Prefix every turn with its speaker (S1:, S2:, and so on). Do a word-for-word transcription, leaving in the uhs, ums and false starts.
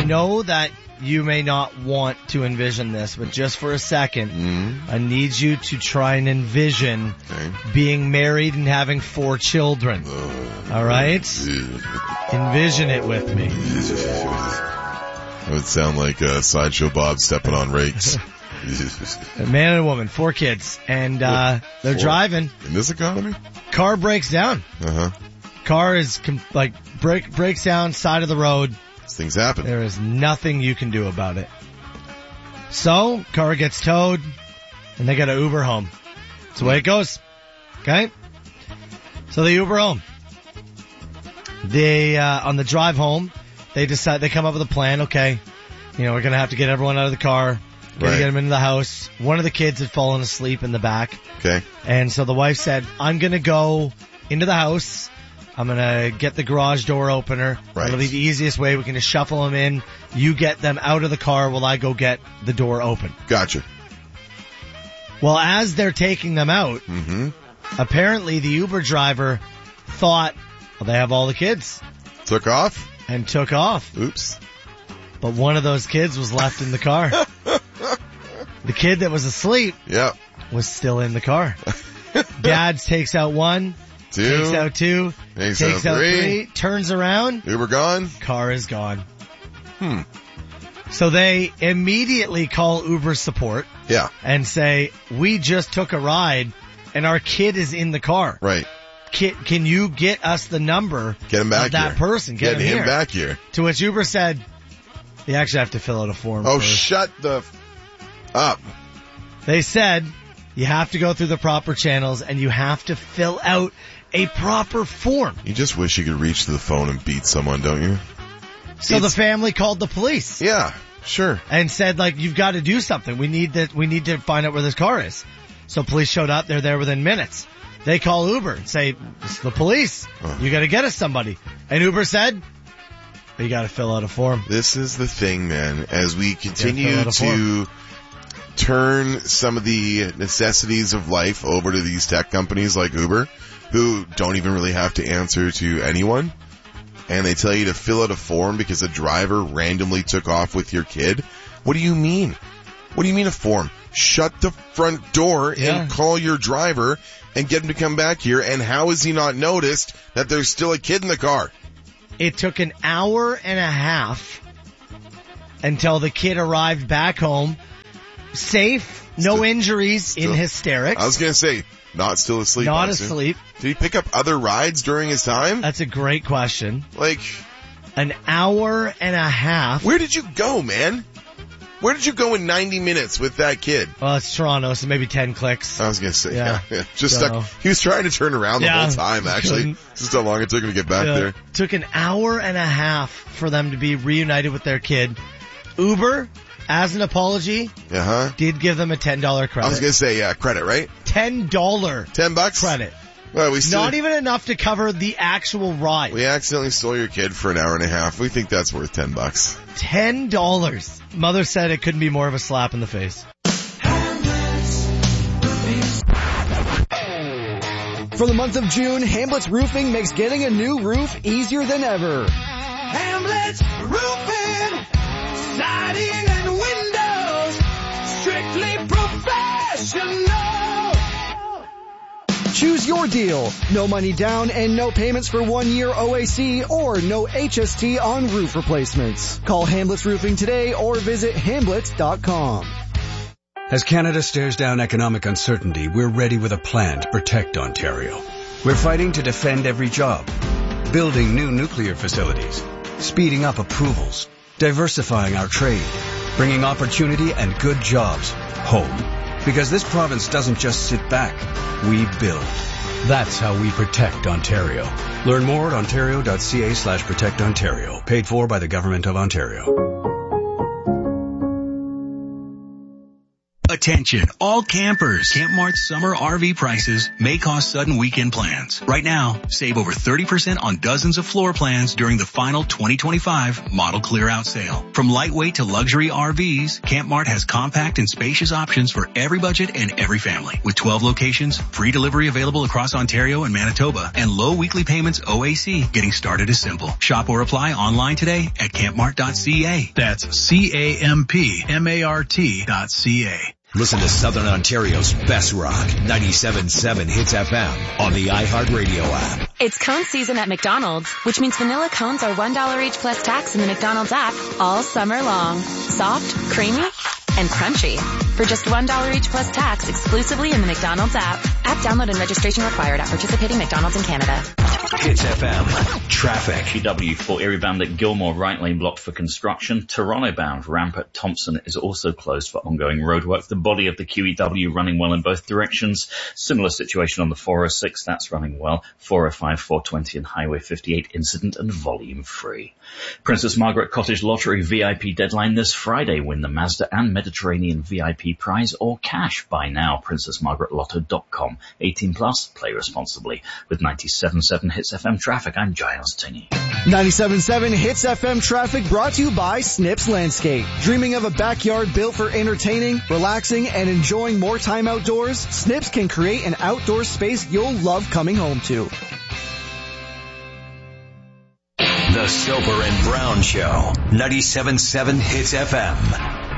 S1: know that you may not want to envision this, but just for a second,
S2: Mm.
S1: I need you to try and envision
S2: Okay.
S1: being married and having four children.
S2: Uh,
S1: All right?
S2: uh,
S1: Envision it with me.
S2: That would sound like uh, Sideshow Bob stepping on rakes.
S1: A man and a woman, four kids, and uh, they're
S2: Four.
S1: driving.
S2: In this economy?
S1: Car breaks down.
S2: Uh-huh.
S1: Car is com- like break breaks down, side of the road.
S2: These things happen.
S1: There is nothing you can do about it. So, car gets towed, and they got to Uber home. That's the way it goes. Okay? So they Uber home. They, uh, on the drive home, they decide, they come up with a plan. Okay, you know, we're gonna have to get everyone out of the car. Gonna
S2: Right.
S1: get them into the house. One of the kids had fallen asleep in the back.
S2: Okay.
S1: And so the wife said, I'm gonna go into the house. I'm gonna get the garage door opener.
S2: Right.
S1: It'll be the easiest way. We can just shuffle them in. You get them out of the car while I go get the door open.
S2: Gotcha.
S1: Well, as they're taking them out,
S2: Mm-hmm.
S1: apparently the Uber driver thought, well, they have all the kids,
S2: Took off?
S1: and took off.
S2: Oops.
S1: But one of those kids was left in the car. The kid that was asleep
S2: Yeah.
S1: was still in the car. Dad takes out one,
S2: Two.
S1: takes out two,
S2: Takes
S1: takes
S2: out
S1: out
S2: three.
S1: three, turns around,
S2: Uber gone?
S1: car is gone.
S2: Hmm.
S1: So they immediately call Uber support
S2: Yeah.
S1: and say, we just took a ride and our kid is in the car.
S2: Right.
S1: Can, can you get us the number
S2: Get him back
S1: of that
S2: here.
S1: person? Get,
S2: Get
S1: him,
S2: him
S1: here.
S2: back here.
S1: To which Uber said, you actually have to fill out a form
S2: Oh,
S1: first.
S2: shut the f- up.
S1: They said you have to go through the proper channels and you have to fill out a proper form.
S2: You just wish you could reach to the phone and beat someone, don't you?
S1: So
S2: It's-
S1: the family called the police
S2: Yeah, sure.
S1: and said, like, you've got to do something. We need that. We need to find out where this car is. So police showed up. They're there within minutes. They call Uber and say, it's the police.
S2: Oh.
S1: You got to get us somebody. And Uber said, you got to fill out a form.
S2: This is the thing, man. As we
S1: fill
S2: continue
S1: out a
S2: to turn some of the necessities of life over to these tech companies like Uber, who don't even really have to answer to anyone, and they tell you to fill out a form because a driver randomly took off with your kid. What do you mean? What do you mean a form? Shut the front door
S1: Yeah.
S2: and call your driver and get him to come back here. And how has he not noticed that there's still a kid in the car?
S1: It took an hour and a half until the kid arrived back home, safe, no
S2: Still-
S1: injuries,
S2: still-
S1: in hysterics,
S2: I was going to say, not still asleep.
S1: not
S2: I assume.
S1: asleep.
S2: Did he pick up other rides during his time?
S1: That's a great question.
S2: Like,
S1: An hour and a half.
S2: where did you go, man? Where did you go in ninety minutes with that kid?
S1: Well, it's Toronto, so maybe ten clicks.
S2: I was going to say,
S1: Yeah.
S2: yeah. yeah. Just
S1: So-
S2: stuck. He was trying to turn around the
S1: Yeah.
S2: whole time, actually.
S1: Couldn't.
S2: Just how long it took him to get back
S1: Uh,
S2: there.
S1: Took an hour and a half for them to be reunited with their kid. Uber, as an apology,
S2: Uh-huh.
S1: did give them a ten dollars
S2: I
S1: credit.
S2: was going to say, yeah, credit, right?
S1: ten dollars
S2: Ten bucks?
S1: credit.
S2: Well, we still,
S1: Not even enough to cover the actual ride.
S2: we accidentally stole your kid for an hour and a half. We think that's worth ten bucks.
S1: ten dollars. Mother said it couldn't be more of a slap in the face.
S3: For the month of June, Hamlet's Roofing makes getting a new roof easier than ever.
S4: Hamlet's Roofing, siding and windows, strictly professional.
S3: Choose your deal. No money down and no payments for one year O A C or no H S T on roof replacements. Call Hamlet's Roofing today or visit hamlet dot com.
S5: As Canada stares down economic uncertainty, we're ready with a plan to protect Ontario. We're fighting to defend every job, building new nuclear facilities, speeding up approvals, diversifying our trade, bringing opportunity and good jobs home. Because this province doesn't just sit back, we build. That's how we protect Ontario. Learn more at ontario.ca slash protect Ontario. Paid for by the Government of Ontario.
S6: Attention, all campers. Camp Mart's summer R V prices may cause sudden weekend plans. Right now, save over thirty percent on dozens of floor plans during the final twenty twenty-five model clear-out sale. From lightweight to luxury R Vs, Camp Mart has compact and spacious options for every budget and every family. With twelve locations, free delivery available across Ontario and Manitoba, and low weekly payments O A C. Getting started is simple. Shop or apply online today at camp mart dot c a. That's C A M P M A R T dot C A.
S7: Listen to Southern Ontario's best rock, ninety-seven point seven Hits F M on the iHeartRadio app.
S8: It's cone season at McDonald's, which means vanilla cones are one dollar each plus tax in the McDonald's app all summer long. Soft, creamy, and crunchy. For just one dollar each plus tax exclusively in the McDonald's app. App download and registration required at participating McDonald's in Canada.
S7: Hits F M. Traffic.
S9: Q W for Erie bound at Gilmore, right lane blocked for construction. Toronto bound ramp at Thompson is also closed for ongoing roadwork. The body of the Q E W running well in both directions. Similar situation on the four oh six, that's running well. four oh five, four twenty and Highway fifty-eight incident and volume free. Princess Margaret Cottage Lottery V I P deadline this Friday. Win the Mazda and Mediterranean V I P prize or cash. Buy now. princess margaret lotto dot com. eighteen plus. Play responsibly. With ninety-seven point seven Hits F M traffic, I'm Giles Tinney.
S3: ninety-seven point seven Hits F M traffic brought to you by Snips Landscape. Dreaming of a backyard built for entertaining, relaxing, and enjoying more time outdoors? Snips can create an outdoor space you'll love coming home to.
S7: The Soper and Brown Show, ninety-seven point seven Hits F M.